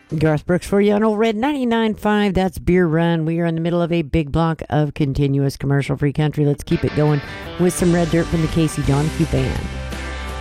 Garth Brooks for you on Old Red 99.5. That's Beer Run. We are in the middle of a big block of continuous commercial-free country. Let's keep it going with some Red Dirt from the Casey Donahue Band.